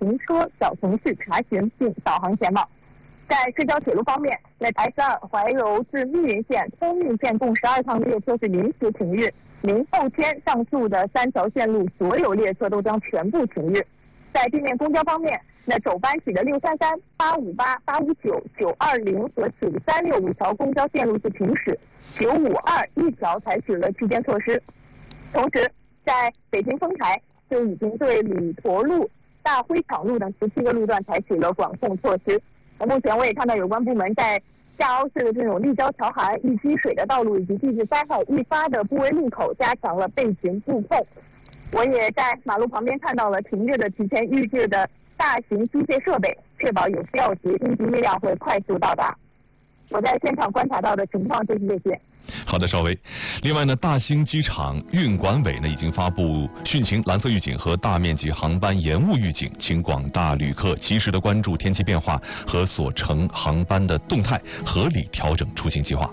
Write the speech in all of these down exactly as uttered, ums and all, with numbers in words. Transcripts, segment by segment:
停车小程序查询并导航前往。在市郊铁路方面，那 S 二怀柔至密云线、通密线共十二趟列车是临时停运，明后天上述的三条线路所有列车都将全部停运。在地面公交方面，那首班起的六三三、八五八、八五九、九二零和九三六五条公交线路是停驶，九五二一条采取了区间措施。同时，在北京丰台就已经对李驼路、大灰厂路等十七个路段采取了管控措施。目前我也看到有关部门在夏凹市的这种立交桥涵易积水的道路以及地质灾害易发的部位路口加强了备勤布控。我也在马路旁边看到了停着的提前预置的大型机械设备，确保有需要时应急力量会快速到达。我在现场观察到的情况就是这些。 好的，邵薇。另外呢，大兴机场运管委呢已经发布汛情蓝色预警和大面积航班延误预警，请广大旅客及时的关注天气变化和所乘航班的动态，合理调整出行计划。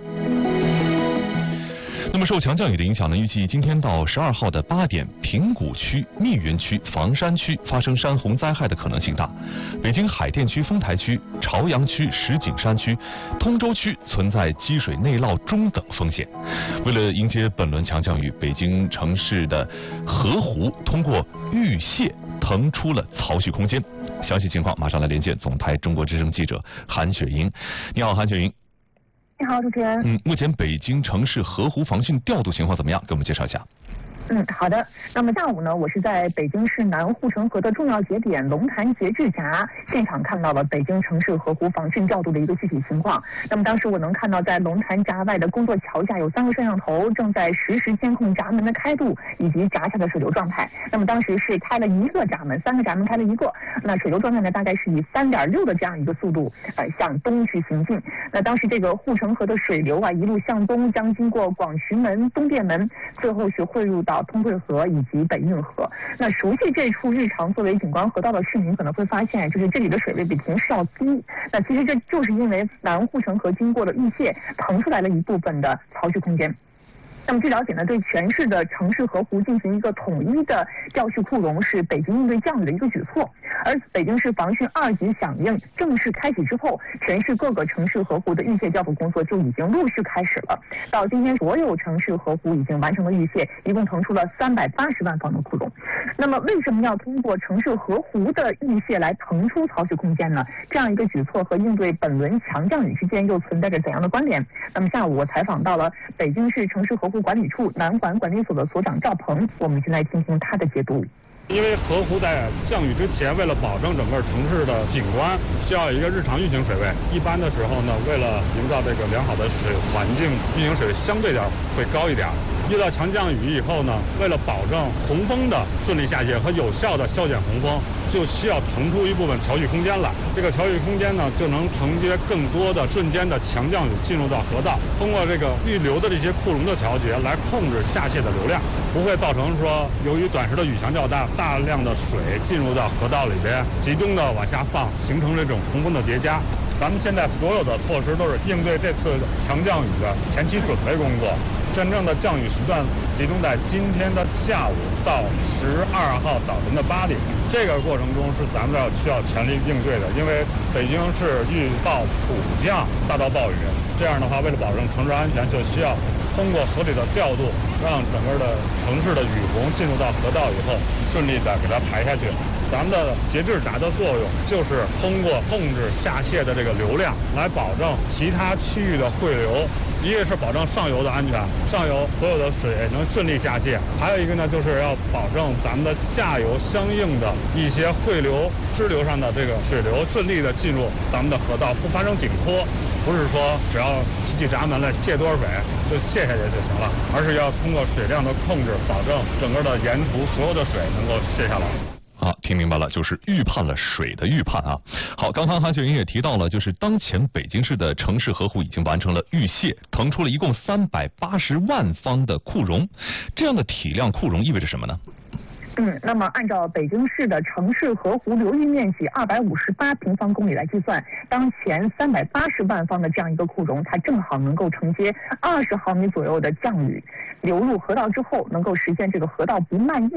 那么受强降雨的影响呢，预计今天到十二号的八点，平谷区、密云区、房山区发生山洪灾害的可能性大。北京海淀区、丰台区、朝阳区、石景山区、通州区存在积水内涝中等风险。为了迎接本轮强降雨，北京城市的河湖通过预泄腾出了槽蓄空间。详细情况马上来连线总台中国之声记者韩雪莹。你好，韩雪莹。 你好，主持人。 嗯，目前北京城市河湖防汛调度情况怎么样？给我们介绍一下。 嗯，好的。那么下午呢，我是在北京市南护城河的重要节点龙潭节制闸现场看到了北京城市河湖防汛调度的一个具体情况。那么当时我能看到，在龙潭闸外的工作桥下有三个摄像头正在实时监控闸门的开度以及闸下的水流状态。那么当时是开了一个闸门，三个闸门开了一个，那水流状态呢大概是以三点六的这样一个速度呃向东去行进。那当时这个护城河的水流啊一路向东，将经过广渠门、东便门，最后是汇入到通惠河以及北运河。那熟悉这处日常作为景观河道的市民可能会发现，就是这里的水位比平时要低。那其实这就是因为南护城河经过了预泄，腾出来了一部分的槽蓄空间。那么据了解呢，对全市的城市河湖进行一个统一的调蓄库容，是北京应对降雨的一个举措。而北京市防汛二级响应正式开启之后，全市各个城市河湖的预泄调度工作就已经陆续开始了。到今天，所有城市河湖已经完成了预泄，一共腾出了三百八十万方的库容。那么为什么要通过城市河湖的预泄来腾出槽蓄空间呢？这样一个举措和应对本轮强降雨之间又存在着怎样的关联？那么下午我采访到了北京市城市河湖管理处南环管理所的所长赵鹏，我们先来听听他的解读。 因为河湖在降雨之前，为了保证整个城市的景观，需要一个日常运行水位。一般的时候呢，为了营造这个良好的水环境，运行水位相对的会高一点。遇到强降雨以后呢，为了保证洪峰的顺利下泄和有效的消减洪峰，就需要腾出一部分槽蓄空间来。这个槽蓄空间呢，就能承接更多的瞬间的强降雨进入到河道。通过这个预留的这些库容的调节，来控制下泄的流量，不会造成说由于短时的雨强较大，大量的水进入到河道里边，集中的往下放，形成这种洪峰的叠加。咱们现在所有的措施都是应对这次强降雨的前期准备工作。真正的降雨时段集中在今天的下午到十二号早晨的八点，这个过程中是咱们要需要全力应对的。因为北京市预报普降大到暴雨，这样的话，为了保证城市安全，就需要通过合理的调度，让整个的城市的雨洪进入到河道以后，顺利的给它排下去。咱们的节制闸的作用就是通过控制下泄的这个流量，来保证其他区域的汇流。一个是保证上游的安全，上游所有的水能顺利下泄；还有一个呢，就是要保证咱们的下游相应的一些汇流、支流上的这个水流顺利的进入咱们的河道，不发生顶坡。不是说只要提起闸门来泄多少水就泄下去就行了，而是要通过水量的控制，保证整个的沿途所有的水能够泄下来。 好，听明白了，就是预判了水的预判啊。好，刚刚韩雪莹也提到了，就是当前北京市的城市河湖已经完成了预泄，腾出了一共三百八十万方的库容。这样的体量库容意味着什么呢？ 嗯，那么按照北京市的城市河湖流域面积二百五十八平方公里来计算，当前三百八十万方的这样一个库容，它正好能够承接二十毫米左右的降雨流入河道之后，能够实现这个河道不漫溢。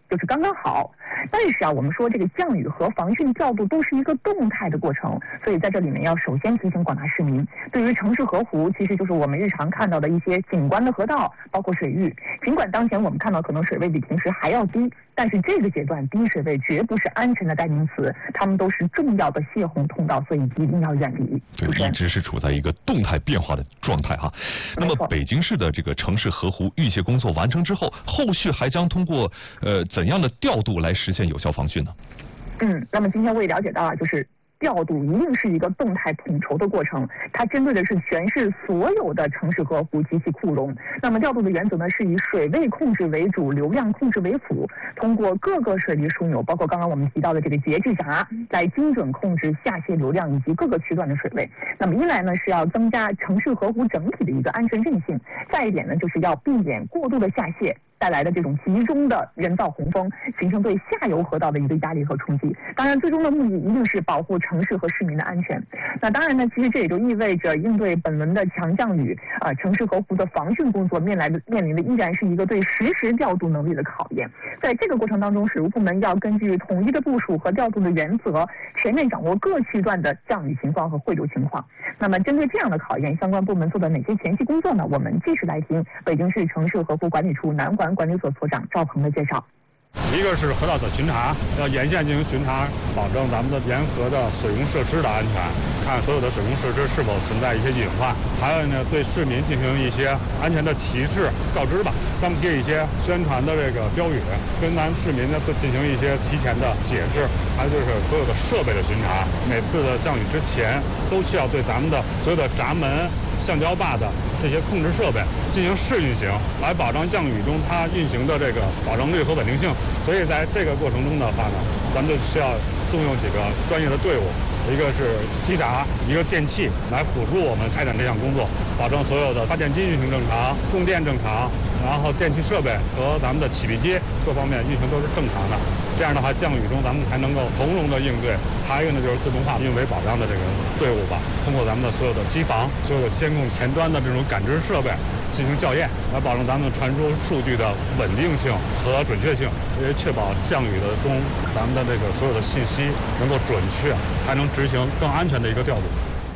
就是刚刚好。但是啊，我们说这个降雨和防汛调度都是一个动态的过程，所以在这里面要首先提醒广大市民，对于城市河湖，其实就是我们日常看到的一些景观的河道，包括水域。尽管当前我们看到可能水位比平时还要低，但是这个阶段低水位绝不是安全的代名词，它们都是重要的泄洪通道，所以一定要远离。 对，一直是处在一个动态变化的状态哈。那么北京市的这个城市河湖预泄工作完成之后，后续还将通过呃怎样的调度来实现有效防汛呢？ 嗯，那么今天我也了解到啊，就是调度一定是一个动态统筹的过程，它针对的是全市所有的城市河湖及其库容。那么调度的原则呢，是以水位控制为主，流量控制为辅，通过各个水利枢纽，包括刚刚我们提到的这个节制闸，来精准控制下泄流量以及各个区段的水位。那么一来呢，是要增加城市河湖整体的一个安全韧性；再一点呢，就是要避免过度的下泄带来的这种集中的人造洪峰，形成对下游河道的一个压力和冲击。当然，最终的目的一定是保护城市和市民的安全。那当然呢，其实这也就意味着应对本轮的强降雨啊、呃，城市河湖的防汛工作面来的面临的依然是一个对实时调度能力的考验。在这个过程当中，水务部门要根据统一的部署和调度的原则，全面掌握各区段的降雨情况和汇流情况。那么，针对这样的考验，相关部门做的哪些前期工作呢？我们继续来听北京市城市河湖管理处南环管理所所长赵鹏的介绍。 一个是河道的巡查，要沿线进行巡查，保证咱们的沿河的水工设施的安全，看所有的水工设施是否存在一些隐患。还有呢，对市民进行一些安全的提示告知吧，张贴一些宣传的这个标语，跟咱市民呢进行一些提前的解释。还有就是所有的设备的巡查，每次的降雨之前都需要对咱们的所有的闸门、橡胶坝的这些控制设备进行试运行，来保障降雨中它运行的这个保证率和稳定性。所以在这个过程中的话呢，咱们就需要动用几个专业的队伍，一个是机闸，一个电气来辅助我们开展这项工作，保证所有的发电机运行正常，供电正常，然后电气设备和咱们的起闭机各方面运行都是正常的。这样的话，降雨中咱们才能够从容的应对。还有一个呢，就是自动化运维保障的这个队伍吧，通过咱们的所有的机房、所有的监控前端的这种感知设备进行校验，来保证咱们传输数据的稳定性和准确性，也确保降雨的中咱们的这个所有的信息能够准确，还能执行更安全的一个调度。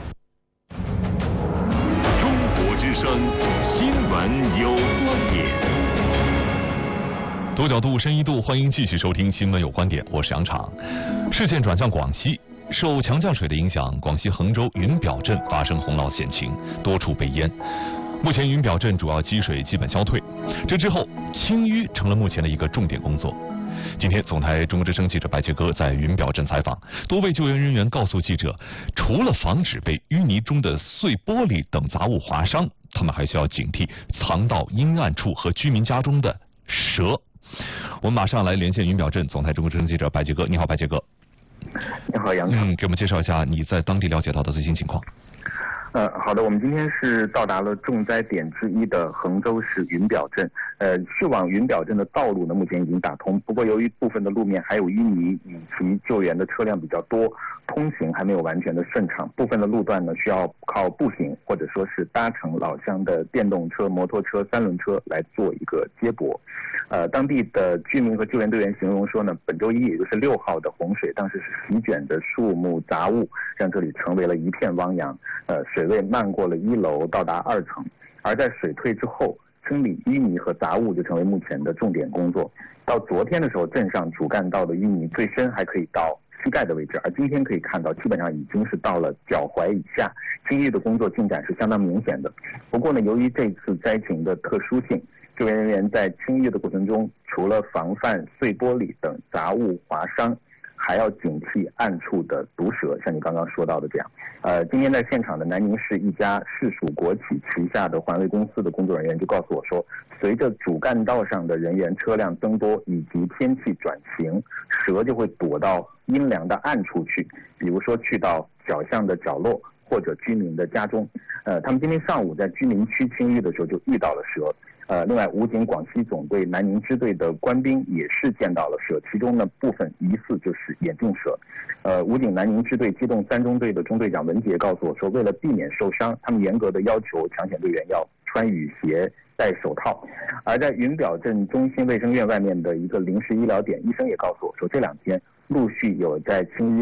中国之声新闻有观点。 多角度、深一度，欢迎继续收听新闻有观点，我是杨昶。视线转向广西，受强降水的影响，广西衡州云表镇发生洪涝险情，多处被淹。目前云表镇主要积水基本消退，这之后清淤成了目前的一个重点工作。今天总台中国之声记者白杰哥在云表镇采访，多位救援人员告诉记者，除了防止被淤泥中的碎玻璃等杂物划伤，他们还需要警惕藏到阴暗处和居民家中的蛇。我们马上来连线云表镇总台中国之声记者白杰哥。你好，白杰哥。 你好，杨昶。 嗯，给我们介绍一下你在当地了解到的最新情况。 呃，好的，我们今天是到达了重灾点之一的衡州市云表镇。呃，去往云表镇的道路呢，目前已经打通，不过由于部分的路面还有淤泥，以及救援的车辆比较多，通行还没有完全的顺畅。部分的路段呢，需要靠步行或者说是搭乘老乡的电动车、摩托车、三轮车来做一个接驳。呃，当地的居民和救援队员形容说呢，本周一也就是六号的洪水，当时是席卷的树木杂物，让这里成为了一片汪洋。呃，水位漫过了一楼，到达二层。而在水退之后，清理淤泥和杂物就成为目前的重点工作。到昨天的时候，镇上主干道的淤泥最深还可以到膝盖的位置，而今天可以看到，基本上已经是到了脚踝以下，清淤的工作进展是相当明显的。不过呢，由于这次灾情的特殊性，救援人员在清淤的过程中，除了防范碎玻璃等杂物划伤，还要警惕暗处的毒蛇，像你刚刚说到的这样。呃，今天在现场的南宁市一家市属国企旗下的环卫公司的工作人员就告诉我说，随着主干道上的人员车辆增多以及天气转晴，蛇就会躲到阴凉的暗处去，比如说去到小巷的角落或者居民的家中。呃，他们今天上午在居民区清淤的时候就遇到了蛇。呃，另外，武警广西总队南宁支队的官兵也是见到了蛇，其中呢部分疑似就是眼镜蛇。呃，武警南宁支队机动三中队的中队长文杰告诉我说，为了避免受伤，他们严格的要求抢险队员要穿雨鞋、 戴手套。而在云表镇中心卫生院外面的一个临时医疗点，医生也告诉我说，这两天陆续有在青衣